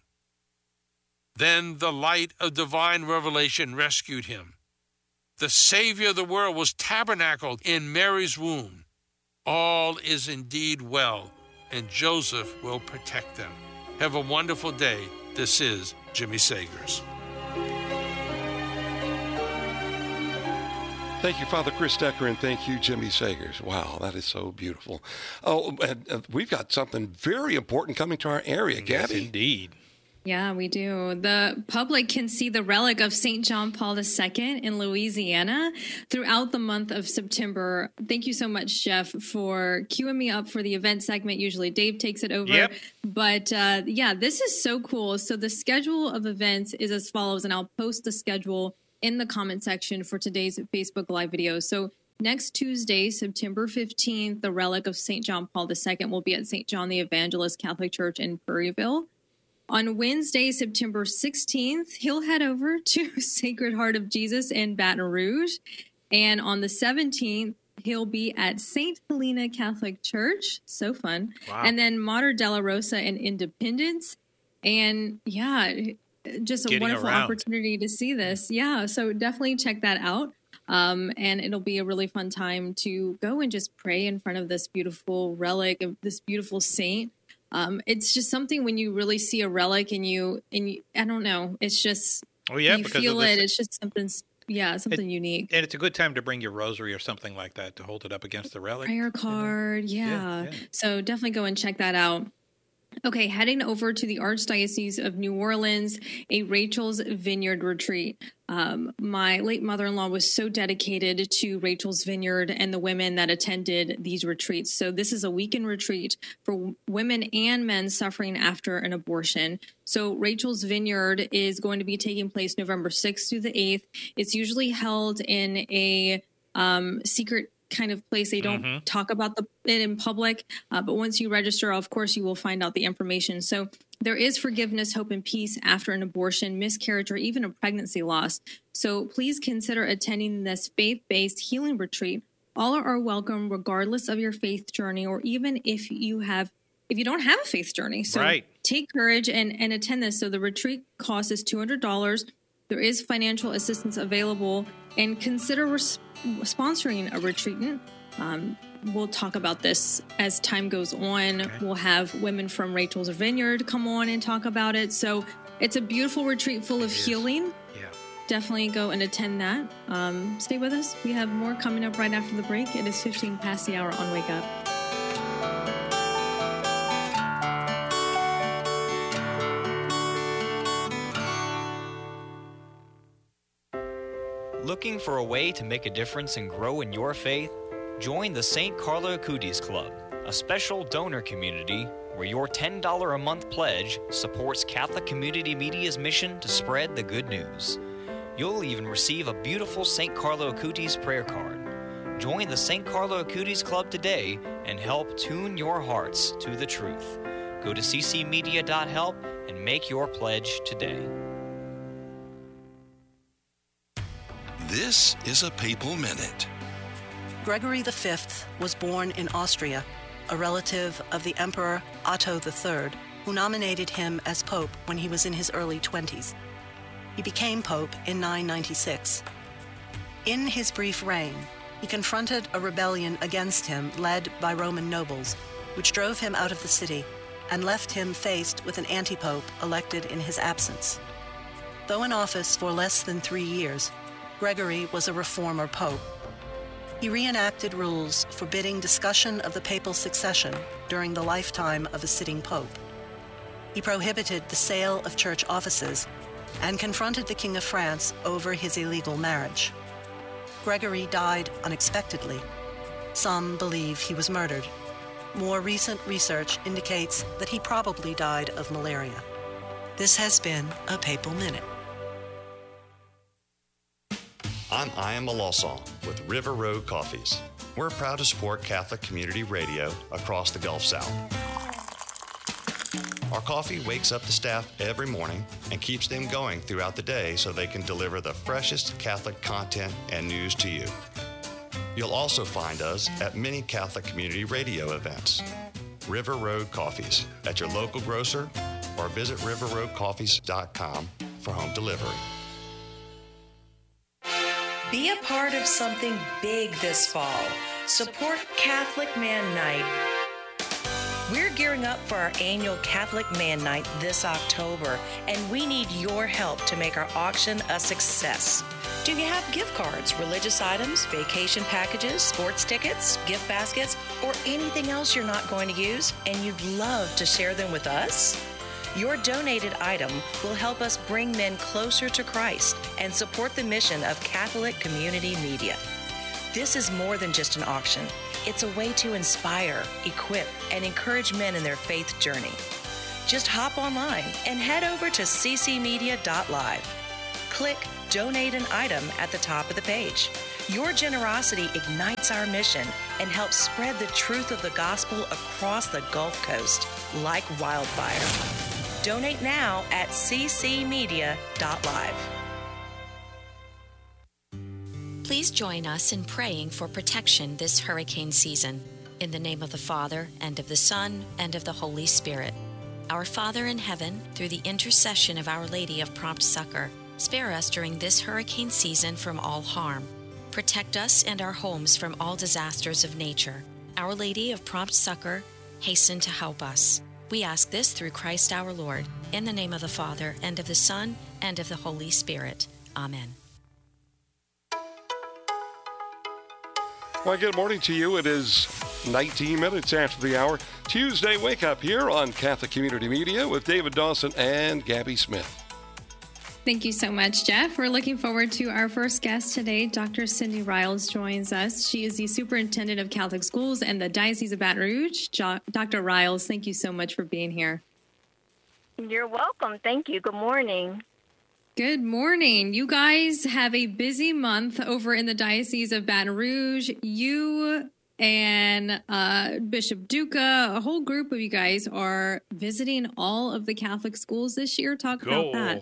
Speaker 2: Then the light of divine revelation rescued him. The Savior of the world was tabernacled in Mary's womb. All is indeed well, and Joseph will protect them. Have a wonderful day. This is Jimmy Sagers.
Speaker 17: Thank you, Father Chris Decker, and thank you, Jimmy Sagers. Wow, that is so beautiful. Oh, and uh, we've got something very important coming to our area, Gabby.
Speaker 11: Yes, indeed.
Speaker 18: Yeah, we do. The public can see the relic of Saint John Paul the Second in Louisiana throughout the month of September. Thank you so much, Jeff, for queuing me up for the event segment. Usually Dave takes it over.
Speaker 11: Yep.
Speaker 18: But uh, yeah, this is so cool. So the schedule of events is as follows, and I'll post the schedule in the comment section for today's Facebook Live video. So next Tuesday, September fifteenth, the relic of Saint John Paul the Second will be at Saint John the Evangelist Catholic Church in Prairieville. On Wednesday, September sixteenth, he'll head over to Sacred Heart of Jesus in Baton Rouge. And on the seventeenth, he'll be at Saint Helena Catholic Church. So fun.
Speaker 11: Wow.
Speaker 18: And then Mater Della Rosa in Independence. And yeah, just a
Speaker 11: Getting
Speaker 18: wonderful
Speaker 11: around.
Speaker 18: opportunity to see this. Yeah, so definitely check that out. Um, and it'll be a really fun time to go and just pray in front of this beautiful relic of this beautiful saint. Um, it's just something when you really see a relic and you, and you, I don't know, it's just,
Speaker 11: Oh, yeah,
Speaker 18: you
Speaker 11: because
Speaker 18: feel
Speaker 11: of
Speaker 18: it.
Speaker 11: this-
Speaker 18: It's just something, yeah, something unique.
Speaker 11: And it's a good time to bring your rosary or something like that to hold it up against the relic.
Speaker 18: Prayer card. Yeah.
Speaker 11: Yeah, yeah.
Speaker 18: So definitely go and check that out. Okay, heading over to the Archdiocese of New Orleans, a Rachel's Vineyard retreat. Um, my late mother-in-law was so dedicated to Rachel's Vineyard and the women that attended these retreats. So this is a weekend retreat for w- women and men suffering after an abortion. So Rachel's Vineyard is going to be taking place November sixth through the eighth. It's usually held in a um, secret kind of place. They don't
Speaker 3: Mhm.
Speaker 18: talk about the, it in public, uh, but once you register, of course, you will find out the information. So there is forgiveness, hope, and peace after an abortion, miscarriage, or even a pregnancy loss. So please consider attending this faith-based healing retreat. All are welcome, regardless of your faith journey, or even if you have, if you don't have a faith journey. So
Speaker 11: Right.
Speaker 18: take courage and, and attend this. So the retreat cost is two hundred dollars. There is financial assistance available, and consider res- sponsoring a retreatant. Um, we'll talk about this as time goes on. Okay. We'll have women from Rachel's Vineyard come on and talk about it. So it's a beautiful retreat full of healing.
Speaker 11: Yeah.
Speaker 18: Definitely go and attend that. Um, stay with us. We have more coming up right after the break. It is fifteen past the hour on Wake Up.
Speaker 3: Looking for a way to make a difference and grow in your faith? Join the Saint Carlo Acutis Club, a special donor community where your ten dollars a month pledge supports Catholic Community Media's mission to spread the good news. You'll even receive a beautiful Saint Carlo Acutis prayer card. Join the Saint Carlo Acutis Club today and help tune your hearts to the truth. Go to c c media dot help and make your pledge today.
Speaker 14: This is a Papal Minute.
Speaker 4: Gregory the Fifth was born in Austria, a relative of the Emperor Otto the Third, who nominated him as Pope when he was in his early twenties. He became Pope in nine ninety-six. In his brief reign, he confronted a rebellion against him led by Roman nobles, which drove him out of the city and left him faced with an anti-pope elected in his absence. Though in office for less than three years, Gregory was a reformer pope. He reenacted rules forbidding discussion of the papal succession during the lifetime of a sitting pope. He prohibited the sale of church offices and confronted the King of France over his illegal marriage. Gregory died unexpectedly. Some believe he was murdered. More recent research indicates that he probably died of malaria. This has been a Papal Minute.
Speaker 23: I'm Ian Malosson with River Road Coffees. We're proud to support Catholic Community Radio across the Gulf South. Our coffee wakes up the staff every morning and keeps them going throughout the day so they can deliver the freshest Catholic content and news to you. You'll also find us at many Catholic Community Radio events. River Road Coffees at your local grocer or visit river road coffees dot com for home delivery.
Speaker 24: Be a part of something big this fall. Support Catholic Man Night. We're gearing up for our annual Catholic Man Night this October, and we need your help to make our auction a success. Do you have gift cards, religious items, vacation packages, sports tickets, gift baskets, or anything else you're not going to use, and you'd love to share them with us? Your donated item will help us bring men closer to Christ and support the mission of Catholic Community Media. This is more than just an auction. It's a way to inspire, equip, and encourage men in their faith journey. Just hop online and head over to c c media dot live. Click Donate an Item at the top of the page. Your generosity ignites our mission and helps spread the truth of the gospel across the Gulf Coast like wildfire. Donate now at c c media dot live.
Speaker 19: Please join us in praying for protection this hurricane season. In the name of the Father, and of the Son, and of the Holy Spirit. Our Father in heaven, through the intercession of Our Lady of Prompt Succor, spare us during this hurricane season from all harm. Protect us and our homes from all disasters of nature. Our Lady of Prompt Succor, hasten to help us. We ask this through Christ our Lord, in the name of the Father, and of the Son, and of the Holy Spirit. Amen.
Speaker 17: Well, good morning to you. It is nineteen minutes after the hour. Tuesday Wake Up here on Catholic Community Media with David Dawson and Gabby Smith.
Speaker 18: Thank you so much, Jeff. We're looking forward to our first guest today. Doctor Cindy Riles joins us. She is the superintendent of Catholic schools and the Diocese of Baton Rouge. Jo- Doctor Riles, thank you so much for being here.
Speaker 1: You're welcome. Thank you. Good morning.
Speaker 18: Good morning. You guys have a busy month over in the Diocese of Baton Rouge. You and uh, Bishop Duca, a whole group of you guys are visiting all of the Catholic schools this year. Talk
Speaker 2: Go.
Speaker 18: about that.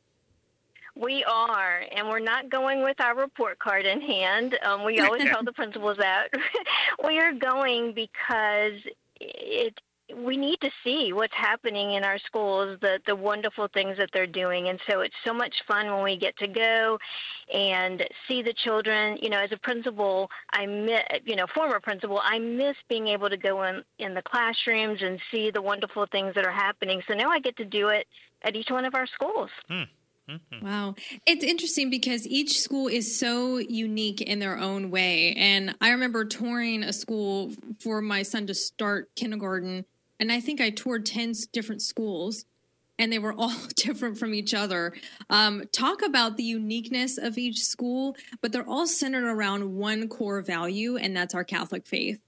Speaker 1: We are, and we're not going with our report card in hand. Um, we always tell the principals that. We are going because it. We need to see what's happening in our schools, the, the wonderful things that they're doing. And so it's so much fun when we get to go and see the children. You know, as a principal, I miss, you know, former principal, I miss being able to go in, in the classrooms and see the wonderful things that are happening. So now I get to do it at each one of our schools.
Speaker 2: Hmm.
Speaker 18: Wow. It's interesting because each school is so unique in their own way. And I remember touring a school for my son to start kindergarten, and I think I toured ten different schools, and they were all different from each other. Um, talk about the uniqueness of each school, but they're all centered around one core value, and that's our Catholic faith.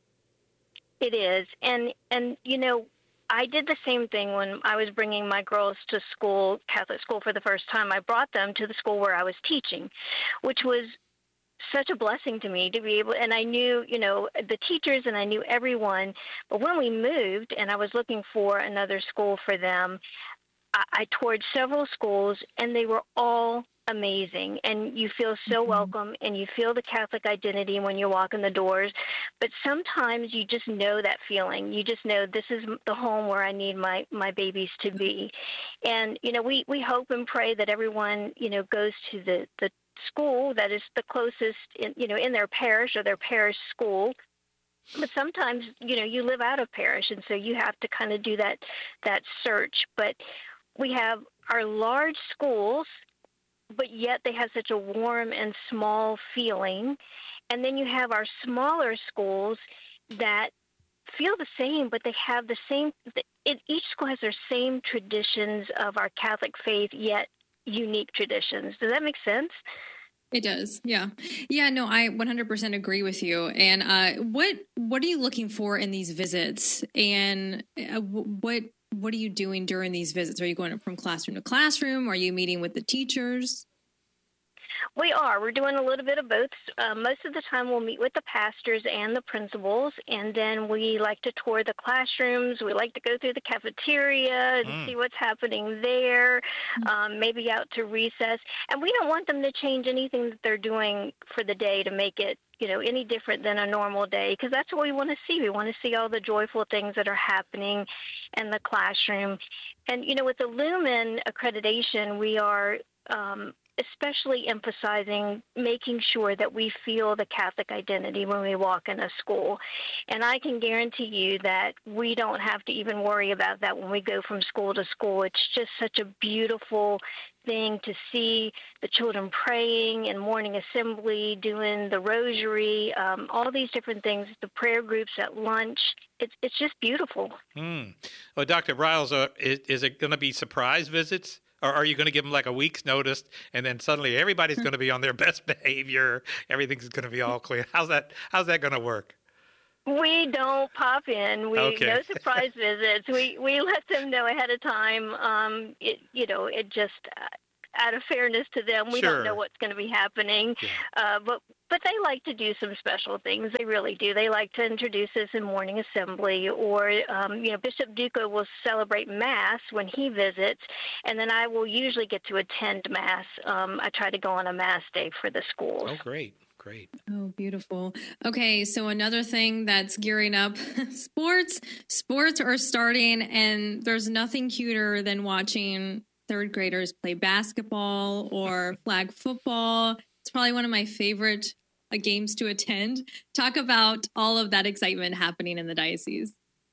Speaker 1: It is. And, and you know, I did the same thing when I was bringing my girls to school, Catholic school, for the first time. I brought them to the school where I was teaching, which was such a blessing to me to be able, and I knew, you know, the teachers and I knew everyone. But when we moved and I was looking for another school for them, I, I toured several schools, and they were all amazing. And you feel so mm-hmm. welcome, and you feel the Catholic identity when you walk in the doors. But sometimes you just know that feeling. You just know this is the home where I need my, my babies to be. And, you know, we, we hope and pray that everyone, you know, goes to the, the school that is the closest, in, you know, in their parish or their parish school. But sometimes, you know, you live out of parish, and so you have to kind of do that, that search. But we have our large schools, but yet they have such a warm and small feeling. And then you have our smaller schools that feel the same, but they have the same, it, each school has their same traditions of our Catholic faith, yet unique traditions. Does that make sense?
Speaker 18: It does. Yeah. Yeah, no, I one hundred percent agree with you. And uh, what what are you looking for in these visits? And uh, what what are you doing during these visits? Are you going from classroom to classroom? Are you meeting with the teachers?
Speaker 1: We are. We're doing a little bit of both. Uh, most of the time we'll meet with the pastors and the principals, and then we like to tour the classrooms. We like to go through the cafeteria and mm. see what's happening there, um, maybe out to recess. And we don't want them to change anything that they're doing for the day to make it, you know, any different than a normal day, because that's what we want to see. We want to see all the joyful things that are happening in the classroom. And, you know, with the Lumen accreditation, we are um, especially emphasizing making sure that we feel the Catholic identity when we walk in a school. And I can guarantee you that we don't have to even worry about that when we go from school to school. It's just such a beautiful thing to see the children praying in morning assembly, doing the rosary, um, all these different things, the prayer groups at lunch. It's it's just beautiful.
Speaker 11: Hmm. Well, Doctor Riles, uh, is, is it going to be surprise visits? Or are you going to give them like a week's notice and then suddenly everybody's going to be on their best behavior? Everything's going to be all clear. How's that, how's that going to work?
Speaker 1: We don't pop in. We
Speaker 11: Okay.
Speaker 1: no surprise visits. We we let them know ahead of time. Um, it you know it just uh, out of fairness to them, we
Speaker 5: Sure.
Speaker 1: don't know what's going to be happening. Uh, but but they like to do some special things. They really do. They like to introduce us in morning assembly, or um, you know Bishop Duca will celebrate Mass when he visits, and then I will usually get to attend Mass. Um, I try to go on a Mass day for the schools.
Speaker 11: Oh, great. Great.
Speaker 18: Oh, beautiful. Okay, so another thing that's gearing up, sports. Sports are starting, and there's nothing cuter than watching third graders play basketball or flag football. It's probably one of my favorite uh, games to attend. Talk about all of that excitement happening in the diocese.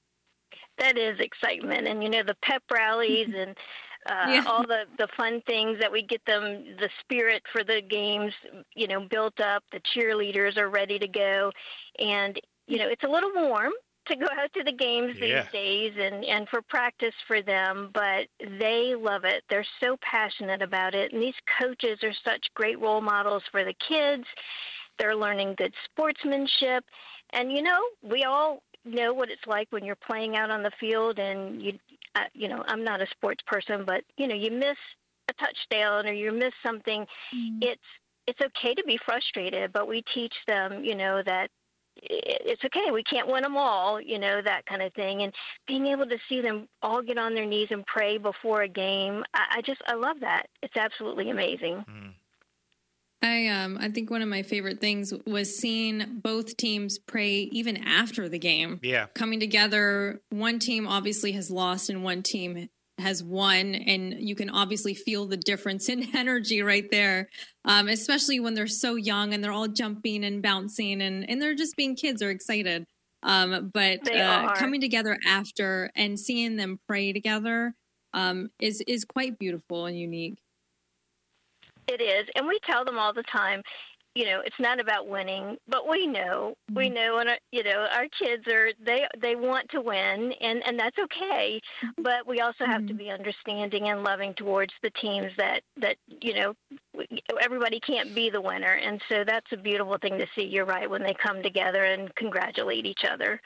Speaker 1: That is excitement, and you know the pep rallies and uh,
Speaker 18: Yeah.
Speaker 1: all the, the fun things that we get them, the spirit for the games, you know, built up. The cheerleaders are ready to go, and you know it's a little warm to go out to the games
Speaker 5: Yeah.
Speaker 1: these days, and, and for practice for them, but they love it. They're so passionate about it, and these coaches are such great role models for the kids. They're learning good sportsmanship, and you know we all know what it's like when you're playing out on the field and you uh, you know I'm not a sports person, but you know you miss a touchdown or you miss something. It's it's okay to be frustrated, but we teach them you know that it- it's okay, we can't win them all, you know that kind of thing. And being able to see them all get on their knees and pray before a game, I, I just I love that. It's absolutely amazing.
Speaker 18: I um I think one of my favorite things was seeing both teams pray even after the game.
Speaker 11: Yeah.
Speaker 18: Coming together, one team obviously has lost and one team has won, and you can obviously feel the difference in energy right there. Um, especially when they're so young and they're all jumping and bouncing and, and they're just being kids, are excited. Um, but
Speaker 1: They
Speaker 18: uh,
Speaker 1: are.
Speaker 18: coming together after and seeing them pray together um, is is quite beautiful and unique.
Speaker 1: It is, and we tell them all the time, you know, it's not about winning, but we know, we know, and, uh, you know, our kids are, they they want to win, and, and that's okay, but we also have to be understanding and loving towards the teams that, that you know, we- everybody can't be the winner, and so that's a beautiful thing to see, you're right, when they come together and congratulate each other.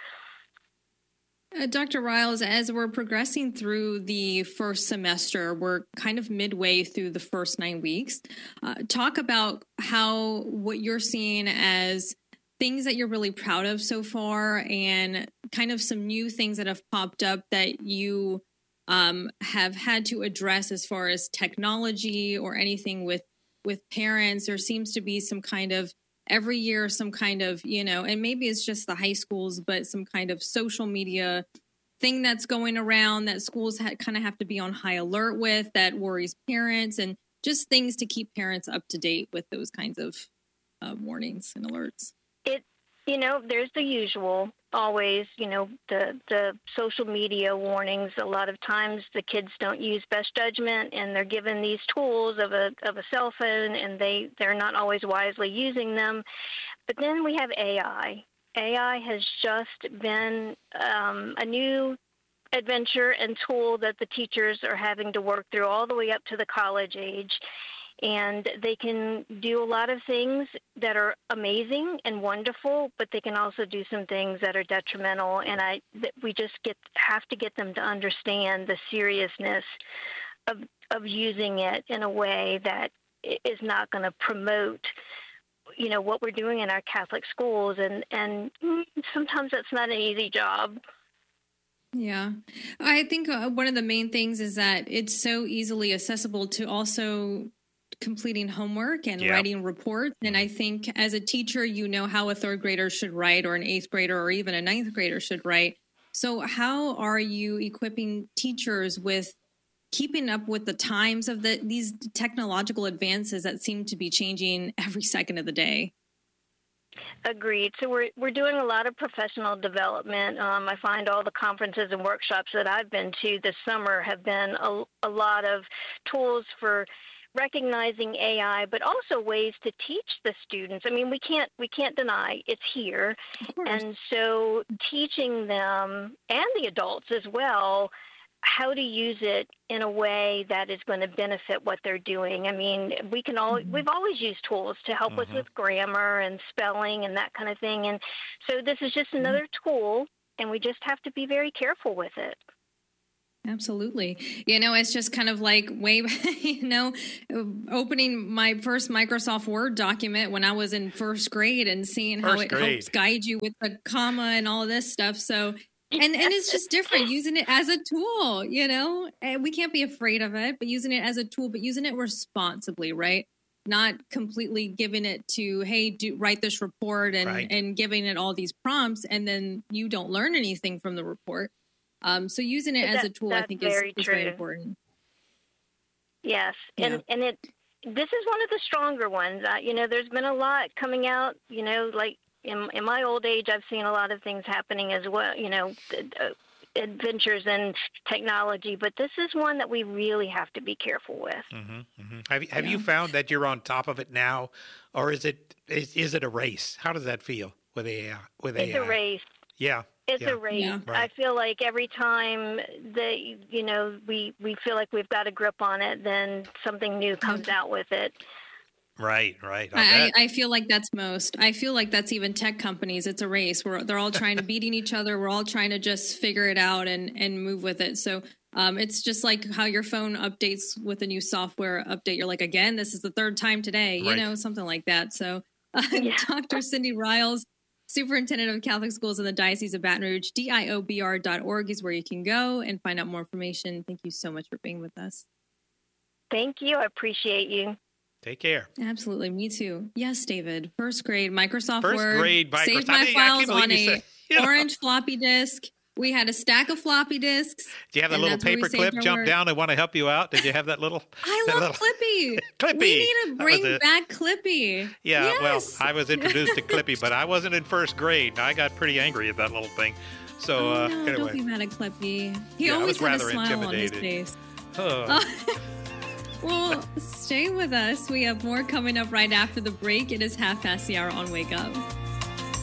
Speaker 18: Uh, Doctor Riles, as we're progressing through the first semester, we're kind of midway through the first nine weeks. Uh, talk about how what you're seeing as things that you're really proud of so far, and kind of some new things that have popped up that you um, have had to address as far as technology or anything with with parents. There seems to be some kind of every year, some kind of, you know, and maybe it's just the high schools, but some kind of social media thing that's going around that schools ha- kind of have to be on high alert with, that worries parents, and just things to keep parents up to date with those kinds of uh, warnings and alerts.
Speaker 1: It, you know, there's the usual, always, you know, the the social media warnings. A lot of times the kids don't use best judgment, and they're given these tools of a of a cell phone, and they, they're not always wisely using them. But then we have A I. A I has just been um, a new adventure and tool that the teachers are having to work through all the way up to the college age. And they can do a lot of things that are amazing and wonderful, but they can also do some things that are detrimental. And I, that we just get have to get them to understand the seriousness of of using it in a way that i- is not going to promote, you know, what we're doing in our Catholic schools. And and mm, sometimes that's not an easy job.
Speaker 18: Yeah. I think uh, one of the main things is that it's so easily accessible to also completing homework and
Speaker 5: Yeah.
Speaker 18: writing reports. And I think as a teacher, you know how a third grader should write, or an eighth grader, or even a ninth grader should write. So how are you equipping teachers with keeping up with the times of the these technological advances that seem to be changing every second of the day.
Speaker 1: Agreed. So we're we're doing a lot of professional development. Um, I find all the conferences and workshops that I've been to this summer have been a, a lot of tools for recognizing A I, but also ways to teach the students. I mean, we can't we can't deny it's here, and so teaching them and the adults as well how to use it in a way that is going to benefit what they're doing. I mean, we can all mm-hmm. we've always used tools to help mm-hmm. us with grammar and spelling and that kind of thing, and so this is just another mm-hmm. tool, and we just have to be very careful with it.
Speaker 18: Absolutely. You know, it's just kind of like way, you know, opening my first Microsoft Word document when I was in first grade and seeing
Speaker 11: first
Speaker 18: how it
Speaker 11: grade.
Speaker 18: helps guide you with the comma and all this stuff. So, and, and it's just different using it as a tool, you know, and we can't be afraid of it, but using it as a tool, but using it responsibly, right? Not completely giving it to, hey, do write this report and,
Speaker 11: right.
Speaker 18: and giving it all these prompts. And then you don't learn anything from the report. Um, so using it
Speaker 1: that,
Speaker 18: as a tool, I think, is very, is very important.
Speaker 1: Yes,
Speaker 18: yeah.
Speaker 1: and and it this is one of the stronger ones. Uh, you know, there's been a lot coming out. You know, like in in my old age, I've seen a lot of things happening as well. You know, uh, adventures in technology, but this is one that we really have to be careful with.
Speaker 11: Mm-hmm, mm-hmm. Have Have
Speaker 18: yeah.
Speaker 11: you found that you're on top of it now, or is it is, is it a race? How does that feel with A I? With
Speaker 1: it's
Speaker 11: A I?
Speaker 1: a race.
Speaker 11: Yeah.
Speaker 1: It's
Speaker 11: yeah.
Speaker 1: a race.
Speaker 18: Yeah.
Speaker 1: Right. I feel like every time that, you know, we, we feel like we've got a grip on it, then something new comes out with it.
Speaker 11: Right, right.
Speaker 18: I, I, I feel like that's most. I feel like that's even tech companies. It's a race where they're all trying to beating each other. We're all trying to just figure it out and, and move with it. So um, it's just like how your phone updates with a new software update. You're like, again, this is the third time today, you
Speaker 11: right.
Speaker 18: know, something like that. So uh,
Speaker 1: yeah.
Speaker 18: Doctor Cindy Riles, Superintendent of Catholic Schools in the Diocese of Baton Rouge, D I O B R dot org is where you can go and find out more information. Thank you so much for being with us.
Speaker 1: Thank you. I appreciate you.
Speaker 11: Take care.
Speaker 18: Absolutely. Me too. Yes, David. First grade, Microsoft
Speaker 11: First
Speaker 18: Word.
Speaker 11: grade, Microsoft.
Speaker 18: Saved my
Speaker 11: I mean,
Speaker 18: files
Speaker 11: I
Speaker 18: on a
Speaker 11: said, you know.
Speaker 18: orange floppy disk. We had a stack of floppy disks.
Speaker 11: Do you have that little paper clip jump down and want to help you out? Did you have that little?
Speaker 18: I
Speaker 11: that
Speaker 18: love
Speaker 11: little...
Speaker 18: Clippy.
Speaker 11: Clippy.
Speaker 18: We need to bring back Clippy.
Speaker 11: Yeah,
Speaker 18: yes.
Speaker 11: well, I was introduced to Clippy, but I wasn't in first grade. I got pretty angry at that little thing. So,
Speaker 18: oh,
Speaker 11: uh,
Speaker 18: no,
Speaker 11: anyway.
Speaker 18: Don't be mad at Clippy. He
Speaker 11: yeah,
Speaker 18: always
Speaker 11: I was
Speaker 18: had
Speaker 11: rather
Speaker 18: a smile on his
Speaker 11: intimidated.
Speaker 18: face.
Speaker 11: Oh.
Speaker 18: Well, stay with us. We have more coming up right after the break. It is half past the hour on Wake Up.